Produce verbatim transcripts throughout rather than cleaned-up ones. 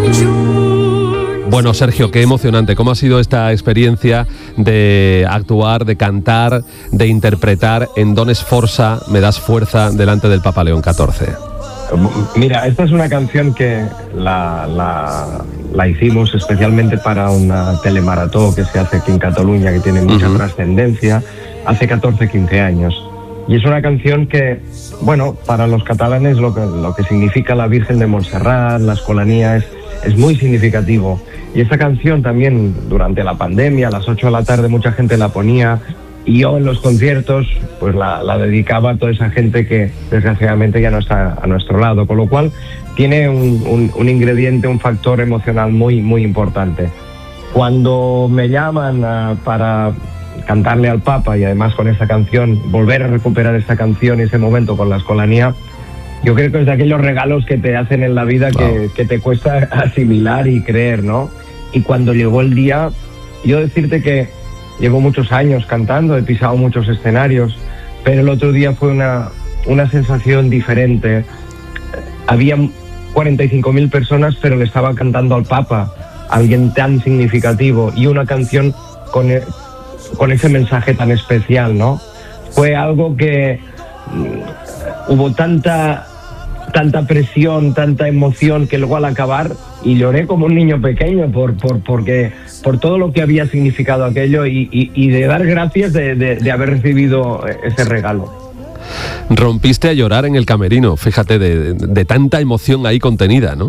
Bueno, Sergio, qué emocionante. ¿Cómo ha sido esta experiencia de actuar, de cantar, de interpretar en Don Sforza, Me das fuerza, delante del Papa León catorce? Mira, esta es una canción que la, la, la hicimos especialmente para una telemaratón que se hace aquí en Cataluña, que tiene mucha uh-huh. trascendencia, hace catorce, quince años. Y es una canción que, bueno, para los catalanes lo que, lo que significa la Virgen de Montserrat, la Escolanía, es, es muy significativo. Y esta canción también, durante la pandemia, a las ocho de la tarde, mucha gente la ponía. Y yo en los conciertos pues la, la dedicaba a toda esa gente que desgraciadamente ya no está a nuestro lado, con lo cual tiene un, un, un ingrediente, un factor emocional muy, muy importante. Cuando me llaman uh, para cantarle al Papa y además con esta canción, volver a recuperar esta canción y ese momento con la Escolanía, yo creo que es de aquellos regalos que te hacen en la vida wow. que, que te cuesta asimilar y creer, ¿no? Y cuando llegó el día, yo decirte que llevo muchos años cantando, he pisado muchos escenarios, pero el otro día fue una, una sensación diferente. Había cuarenta y cinco mil personas, pero le estaba cantando al Papa, alguien tan significativo, y una canción con, con ese mensaje tan especial, ¿no? Fue algo que mm, hubo tanta, tanta presión, tanta emoción, que luego al acabar, y lloré como un niño pequeño por, por, porque, por todo lo que había significado aquello y, y, y de dar gracias de, de, de haber recibido ese regalo. Rompiste a llorar en el camerino, fíjate, de, de, de tanta emoción ahí contenida, ¿no?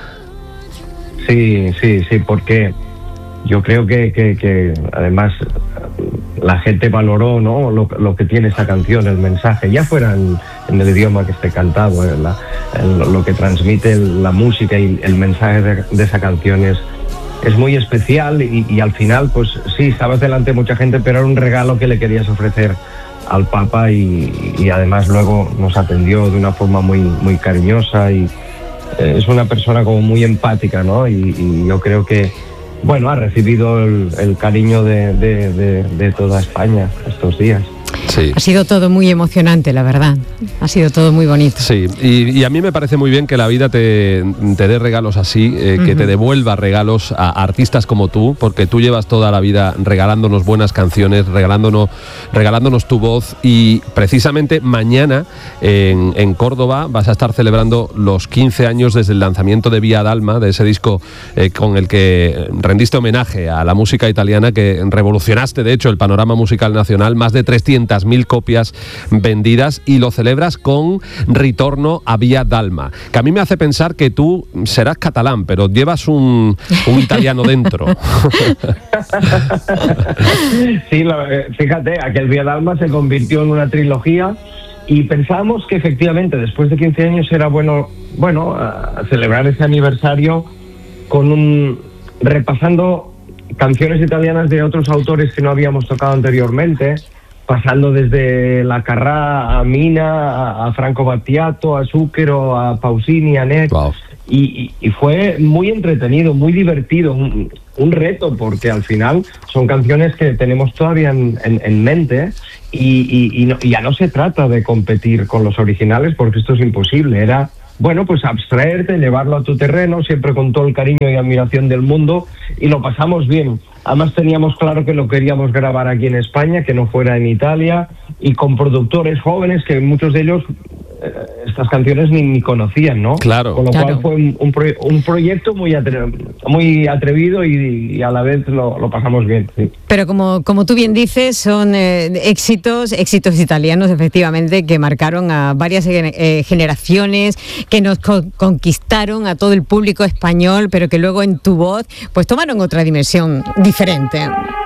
Sí, sí, sí, porque yo creo que, que, que además la gente valoró, ¿no?, lo, lo que tiene esa canción, el mensaje, ya fuera en, en el idioma que esté cantado, eh, la, el, lo que transmite la música y el mensaje de, de esa canción es, es muy especial y, y al final, pues sí, estabas delante de mucha gente, pero era un regalo que le querías ofrecer al Papa y, y además luego nos atendió de una forma muy, muy cariñosa y eh, es una persona como muy empática, ¿no? Y, y yo creo que bueno, ha recibido el, el cariño de, de, de, de toda España estos días. Sí. Ha sido todo muy emocionante, la verdad. Ha sido todo muy bonito. Sí, y, y a mí me parece muy bien que la vida te, te dé regalos así, eh, uh-huh. que te devuelva regalos a artistas como tú, porque tú llevas toda la vida regalándonos buenas canciones, regalándonos, regalándonos tu voz, y precisamente mañana en, en Córdoba vas a estar celebrando los quince años desde el lanzamiento de Vía d'Alma, de ese disco eh, con el que rendiste homenaje a la música italiana, que revolucionaste de hecho el panorama musical nacional, más de trescientas mil copias vendidas, y lo celebras con Ritorno a Vía d'Alma, que a mí me hace pensar que tú serás catalán, pero llevas un, un italiano dentro. Sí, lo, fíjate, aquel Vía d'Alma se convirtió en una trilogía y pensábamos que efectivamente después de quince años era bueno, bueno uh, celebrar ese aniversario con un repasando canciones italianas de otros autores que no habíamos tocado anteriormente, pasando desde La Carrà a Mina, a Franco Battiato, a Zucchero, a Pausini, a Net. Wow. Y, y, y fue muy entretenido, muy divertido, un, un reto, porque al final son canciones que tenemos todavía en, en, en mente y, y, y, no, y ya no se trata de competir con los originales, porque esto es imposible. Era, bueno, pues abstraerte, llevarlo a tu terreno, siempre con todo el cariño y admiración del mundo, y lo pasamos bien. Además teníamos claro que lo queríamos grabar aquí en España, que no fuera en Italia, y con productores jóvenes que muchos de ellos eh, estas canciones ni, ni conocían, ¿no? Claro. Con lo claro. cual fue un, un, pro, un proyecto muy, atre, muy atrevido y, y a la vez lo, lo pasamos bien. Sí. Pero como, como tú bien dices, son eh, éxitos, éxitos italianos, efectivamente, que marcaron a varias eh, generaciones, que nos co- conquistaron a todo el público español, pero que luego en tu voz pues tomaron otra dimensión diferente.